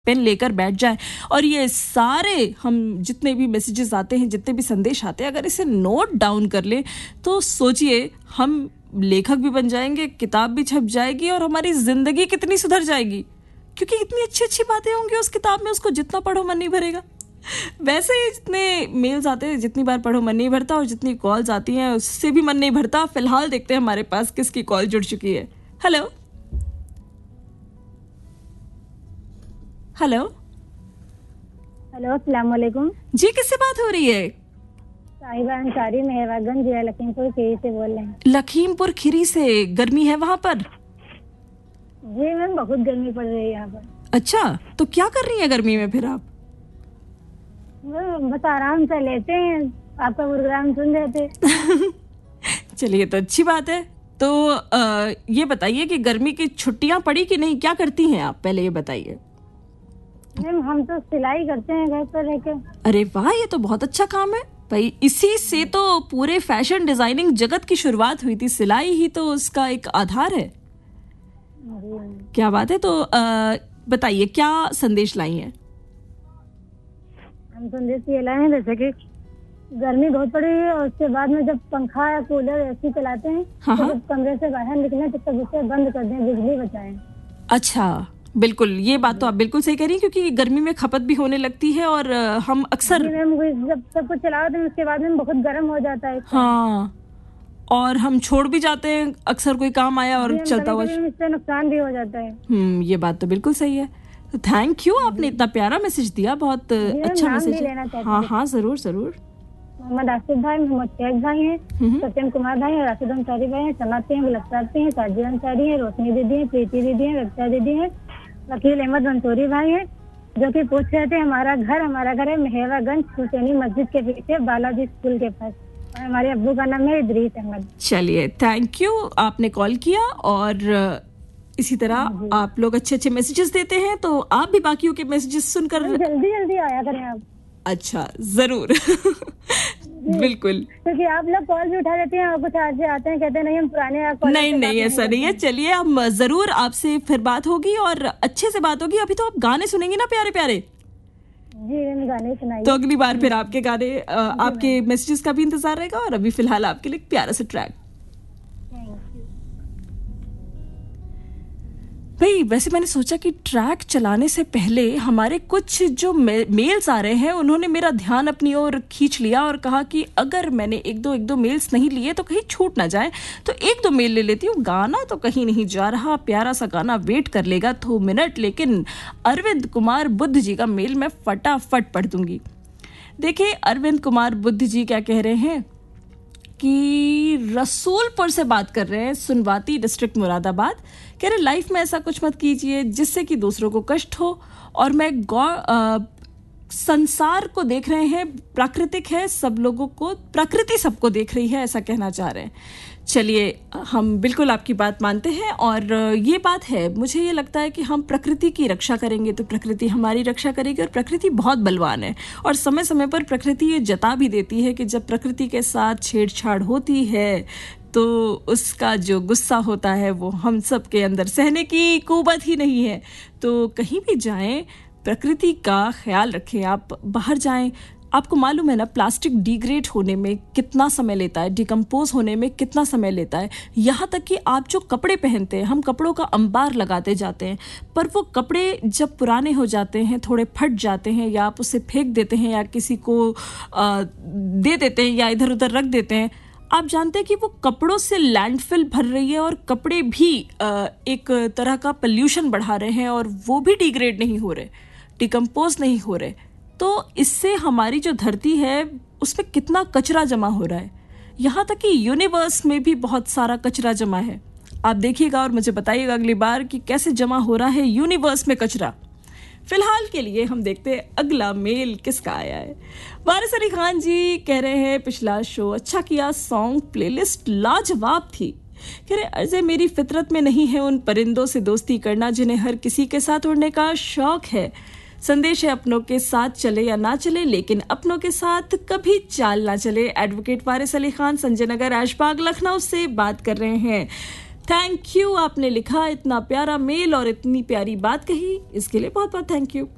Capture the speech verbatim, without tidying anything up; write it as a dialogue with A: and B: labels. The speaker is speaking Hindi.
A: पेन लेकर बैठ जाएं और ये सारे हम जितने भी मैसेजेस आते हैं, जितने भी संदेश आते हैं, अगर इसे नोट डाउन कर लें तो सोचिए हम लेखक भी बन जाएंगे, किताब भी छप जाएगी और हमारी जिंदगी कितनी सुधर जाएगी, क्योंकि इतनी अच्छी अच्छी बातें होंगी उस किताब में, उसको जितना पढ़ो मन नहीं भरेगा। वैसे ही जितने मेल्स आते हैं, जितनी बार पढ़ो मन नहीं भरता, और जितनी कॉल्स आती हैं उससे भी मन नहीं भरता। फिलहाल देखते हैं हमारे पास किसकी कॉल जुड़ चुकी है। हेलो हेलो
B: हेलो, अस्सलाम वालेकुम
A: जी, किससे बात हो रही है?
B: साहिबा अंसारी, मेहरबागंज जिला लखीमपुर खीरी से बोल रहे हैं।
A: लखीमपुर खीरी से। गर्मी है वहाँ पर?
B: जी मैम, बहुत गर्मी पड़ रही है यहाँ पर।
A: अच्छा, तो क्या कर रही है गर्मी में फिर आप?
B: बस आराम से लेते हैं, आपका प्रोग्राम सुन रहे थे।
A: चलिए, तो अच्छी बात है। तो आ, ये बताइए कि गर्मी की छुट्टियां पड़ी कि नहीं, क्या करती हैं आप, पहले ये बताइए।
B: मैम हम तो सिलाई करते हैं घर पर रहकर।
A: अरे वाह, ये तो बहुत अच्छा काम है भाई। इसी से तो पूरे फैशन डिजाइनिंग जगत की शुरुआत हुई थी, सिलाई ही तो उसका एक आधार है। क्या बात है। तो आ, बताइए क्या संदेश लाई हैं?
B: हम संदेश ये लाए हैं, जैसे कि गर्मी बहुत पड़ रही है और उसके बाद में जब पंखा या कूलर एसी चलाते हैं,
A: हाँ
B: तो
A: हाँ।
B: जब कमरे से बाहर निकले तब तक उसे बंद कर दें, बिजली बचाएं।
A: अच्छा, बिल्कुल, ये बात तो आप बिल्कुल सही कह रही हैं, क्योंकि गर्मी में खपत भी होने लगती है और हम अक्सर
B: जब सब कुछ चलाते हैं उसके बाद में बहुत गर्म हो जाता है।
A: हाँ, और हम छोड़ भी जाते हैं अक्सर, कोई काम आया और चलता हुआ,
B: इससे नुकसान भी हो जाता है।
A: हम्म ये बात तो बिल्कुल सही है। तो थैंक यू, आपने इतना प्यारा मैसेज दिया, बहुत अच्छा मैसेज है। हाँ हाँ, जरूर जरूर।
B: मोहम्मद आसिफ भाई, मोहम्मद शेख भाई हैं, सत्यम कुमार भाई हैं, राशिद अंसारी भाई हैं, समाती हैं, गुलफ्तार हैं, साजिद अंसारी हैं, रोशनी दीदी हैं, प्रीति दीदी हैं, रक्षा दीदी हैं, वकील अहमद मंसूरी भाई हैं, जो कि पूछ रहे थे हमारा घर हमारा घर है मेहरागंज हुसैनी मस्जिद के पीछे बालाजी स्कूल के पास, और हमारे अब्बू का नाम है इदरीस अहमद।
A: चलिए, थैंक यू, आपने कॉल किया और इसी तरह आप लोग अच्छे अच्छे मैसेजेस देते हैं, तो आप भी बाकियों के मैसेजेस सुनकर
B: जल्दी जल्दी आया करें आप।
A: अच्छा, जरूर। बिल्कुल,
B: क्योंकि आप लोग कॉल भी उठा लेते हैं और कुछ आज से आते हैं कहते हैं नहीं हम पुराने आप
A: नहीं नहीं ऐसा नहीं है। चलिए, हम जरूर आपसे फिर बात होगी और अच्छे से बात होगी। अभी तो आप गाने सुनेंगे ना प्यारे प्यारे?
B: जी मैंने गाने सुनाए,
A: तो अगली बार फिर आपके गाने, आपके मैसेजेस का भी इंतजार रहेगा। और अभी फिलहाल आपके लिए प्यारा सा ट्रैक। भाई, वैसे मैंने सोचा कि ट्रैक चलाने से पहले हमारे कुछ जो मे, मेल्स आ रहे हैं, उन्होंने मेरा ध्यान अपनी ओर खींच लिया और कहा कि अगर मैंने एक दो एक दो मेल्स नहीं लिए तो कहीं छूट ना जाए, तो एक दो मेल ले लेती हूँ। गाना तो कहीं नहीं जा रहा, प्यारा सा गाना वेट कर लेगा दो मिनट, लेकिन अरविंद कुमार बुद्ध जी का मेल मैं फटाफट पढ़ दूंगी। देखिए, अरविंद कुमार बुद्ध जी क्या कह रहे हैं कि रसूलपुर से बात कर रहे हैं, सुनवाती डिस्ट्रिक्ट मुरादाबाद। कह रहे लाइफ में ऐसा कुछ मत कीजिए जिससे कि दूसरों को कष्ट हो, और मैं गौ आ, संसार को देख रहे हैं, प्राकृतिक है, सब लोगों को, प्रकृति सबको देख रही है, ऐसा कहना चाह रहे हैं। चलिए, हम बिल्कुल आपकी बात मानते हैं और ये बात है, मुझे ये लगता है कि हम प्रकृति की रक्षा करेंगे तो प्रकृति हमारी रक्षा करेगी, और प्रकृति बहुत बलवान है और समय समय पर प्रकृति ये जता भी देती है कि जब प्रकृति के साथ छेड़छाड़ होती है तो उसका जो गुस्सा होता है वो हम सब के अंदर सहने की कुवत ही नहीं है। तो कहीं भी जाएं, प्रकृति का ख्याल रखें। आप बाहर जाएं, आपको मालूम है ना, प्लास्टिक डिग्रेड होने में कितना समय लेता है, डिकम्पोज होने में कितना समय लेता है। यहाँ तक कि आप जो कपड़े पहनते हैं, हम कपड़ों का अंबार लगाते जाते हैं, पर वो कपड़े जब पुराने हो जाते हैं, थोड़े फट जाते हैं, या आप उसे फेंक देते हैं या किसी को आ, दे देते हैं या इधर उधर रख देते हैं, आप जानते हैं कि वो कपड़ों से लैंडफिल भर रही है और कपड़े भी आ, एक तरह का पोल्यूशन बढ़ा रहे हैं और वो भी डिग्रेड नहीं हो रहे, डिकम्पोज नहीं हो रहे। तो इससे हमारी जो धरती है उसमें कितना कचरा जमा हो रहा है। यहाँ तक कि यूनिवर्स में भी बहुत सारा कचरा जमा है। आप देखिएगा और मुझे बताइएगा अगली बार कि कैसे जमा हो रहा है यूनिवर्स में कचरा। फिलहाल के लिए हम देखते हैं अगला मेल किसका आया है। वारिस अली खान जी कह रहे हैं, पिछला शो अच्छा किया, सॉन्ग प्लेलिस्ट लाजवाब थी। कह रहे अर्ज़े मेरी फितरत में नहीं है उन परिंदों से दोस्ती करना जिन्हें हर किसी के साथ उड़ने का शौक है। संदेश है, अपनों के साथ चले या ना चले, लेकिन अपनों के साथ कभी चाल ना चले। एडवोकेट वारिस अली खान, संजय नगर, ऐशबाग, लखनऊ से बात कर रहे हैं। थैंक यू, आपने लिखा इतना प्यारा मेल और इतनी प्यारी बात कही, इसके लिए बहुत बहुत थैंक यू।